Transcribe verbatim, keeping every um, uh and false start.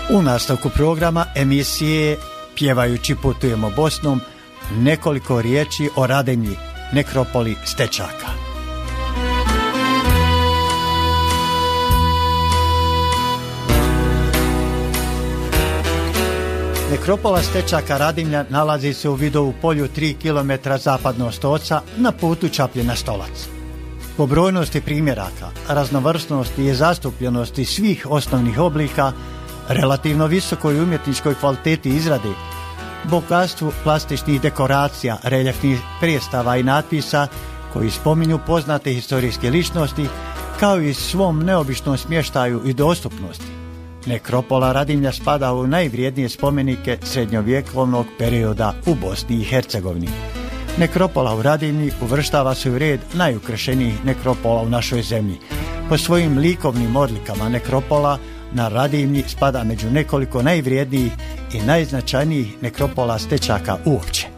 U nastavku programa emisije Pjevajući putujemo Bosnom nekoliko riječi o Radenji, nekropoli Stečaka. Nekropola Stečaka Radinja nalazi se u Vidovu polju tri kilometra zapadno od Stoca na putu Čapljina-Stolac. Po brojnosti primjeraka, raznovrsnosti i zastupljenosti svih osnovnih oblika, relativno visokoj umjetničkoj kvaliteti izrade, bogatstvu plastičnih dekoracija, reljefnih predstava i natpisa koji spominju poznate historijske ličnosti, kao i svom neobičnom smještaju i dostupnosti, nekropola Radinja spada u najvrijednije spomenike srednjovjekovnog perioda u Bosni i Hercegovini. Nekropola u Radinji uvrštava se u red najukršenijih nekropola u našoj zemlji. Po svojim likovnim odlikama nekropola na Radinji spada među nekoliko najvrijednijih i najznačajnijih nekropola Stečaka uopće.